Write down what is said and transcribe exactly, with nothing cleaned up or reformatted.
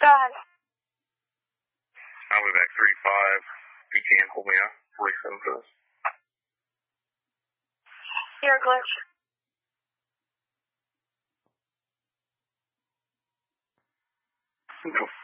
Go ahead. I'll be back three five. If you can hold me up, forty-seven for this. You're a glitch. Okay.